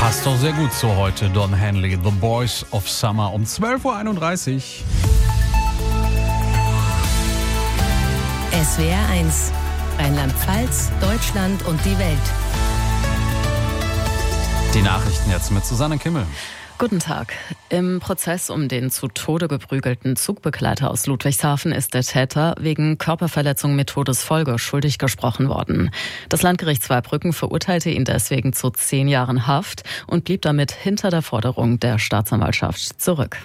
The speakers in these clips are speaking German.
Passt doch sehr gut so heute, Don Henley, The Boys of Summer um 12.31 Uhr. SWR 1, Rheinland-Pfalz, Deutschland und die Welt. Die Nachrichten jetzt mit Susanne Kimmel. Guten Tag. Im Prozess um den zu Tode geprügelten Zugbegleiter aus Ludwigshafen ist der Täter wegen Körperverletzung mit Todesfolge schuldig gesprochen worden. Das Landgericht Zweibrücken verurteilte ihn deswegen zu 10 Jahren Haft und blieb damit hinter der Forderung der Staatsanwaltschaft zurück.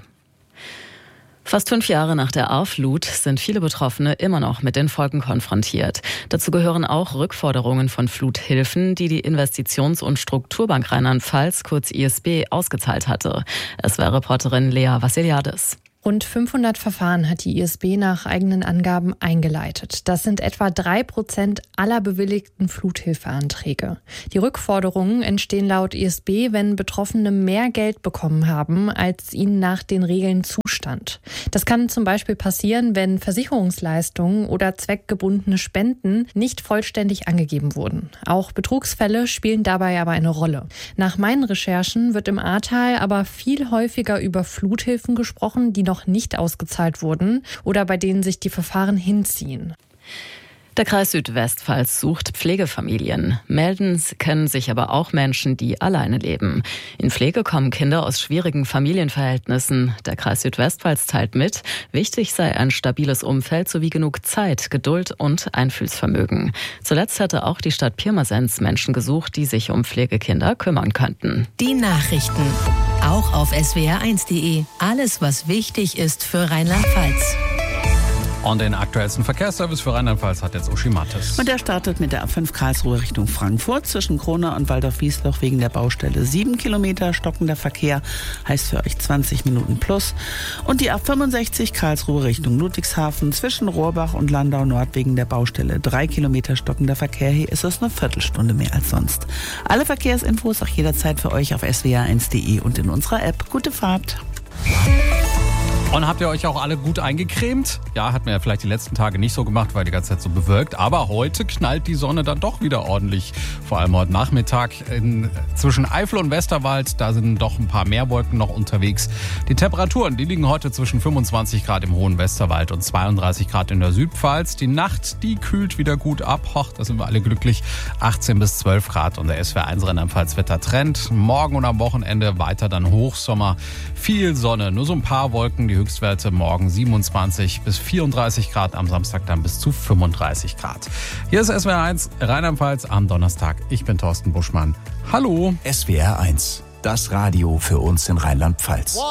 Fast 5 Jahre nach der Ahrflut sind viele Betroffene immer noch mit den Folgen konfrontiert. Dazu gehören auch Rückforderungen von Fluthilfen, die die Investitions- und Strukturbank Rheinland-Pfalz, kurz ISB, ausgezahlt hatte. SWR-Reporterin Lea Vassiliadis. Rund 500 Verfahren hat die ISB nach eigenen Angaben eingeleitet. Das sind etwa 3% aller bewilligten Fluthilfeanträge. Die Rückforderungen entstehen laut ISB, wenn Betroffene mehr Geld bekommen haben, als ihnen nach den Regeln zustand. Das kann zum Beispiel passieren, wenn Versicherungsleistungen oder zweckgebundene Spenden nicht vollständig angegeben wurden. Auch Betrugsfälle spielen dabei aber eine Rolle. Nach meinen Recherchen wird im Ahrtal aber viel häufiger über Fluthilfen gesprochen, die noch nicht ausgezahlt wurden oder bei denen sich die Verfahren hinziehen. Der Kreis Südwestpfalz sucht Pflegefamilien. Melden können sich aber auch Menschen, die alleine leben. In Pflege kommen Kinder aus schwierigen Familienverhältnissen. Der Kreis Südwestpfalz teilt mit, wichtig sei ein stabiles Umfeld sowie genug Zeit, Geduld und Einfühlsvermögen. Zuletzt hatte auch die Stadt Pirmasens Menschen gesucht, die sich um Pflegekinder kümmern könnten. Die Nachrichten, auch auf swr1.de. Alles, was wichtig ist für Rheinland-Pfalz. Und den aktuellsten Verkehrsservice für Rheinland-Pfalz hat jetzt Uschi Mattes. Und der startet mit der A5 Karlsruhe Richtung Frankfurt zwischen Krona und Waldorf-Wiesloch wegen der Baustelle 7 Kilometer stockender Verkehr, heißt für euch 20 Minuten plus. Und die A65 Karlsruhe Richtung Ludwigshafen zwischen Rohrbach und Landau Nord wegen der Baustelle 3 Kilometer stockender Verkehr. Hier ist es eine Viertelstunde mehr als sonst. Alle Verkehrsinfos auch jederzeit für euch auf swr1.de und in unserer App. Gute Fahrt! Und habt ihr euch auch alle gut eingecremt? Ja, hat man ja vielleicht die letzten Tage nicht so gemacht, weil die ganze Zeit so bewölkt. Aber heute knallt die Sonne dann doch wieder ordentlich. Vor allem heute Nachmittag zwischen Eifel und Westerwald. Da sind doch ein paar mehr Wolken noch unterwegs. Die Temperaturen, die liegen heute zwischen 25 Grad im hohen Westerwald und 32 Grad in der Südpfalz. Die Nacht, die kühlt wieder gut ab. Hoch, da sind wir alle glücklich. 18 bis 12 Grad und der SWR1 Rheinland-Pfalz-Wettertrend. Morgen und am Wochenende weiter dann Hochsommer. Viel Sonne, nur so ein paar Wolken. Die Höchstwerte morgen 27 bis 34 Grad, am Samstag dann bis zu 35 Grad. Hier ist SWR1 Rheinland-Pfalz am Donnerstag. Ich bin Thorsten Buschmann. Hallo. SWR1, das Radio für uns in Rheinland-Pfalz.